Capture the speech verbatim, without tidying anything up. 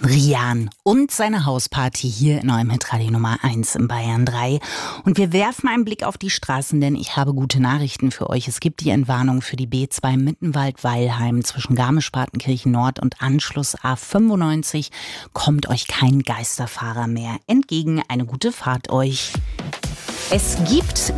Rian und seine Hausparty hier in eurem Hitradio Nummer eins in Bayern drei. Und wir werfen einen Blick auf die Straßen, denn ich habe gute Nachrichten für euch. Es gibt die Entwarnung für die B zwei Mittenwald-Weilheim zwischen Garmisch-Partenkirchen Nord und Anschluss A fünfundneunzig. Kommt euch kein Geisterfahrer mehr entgegen. Eine gute Fahrt euch. Es gibt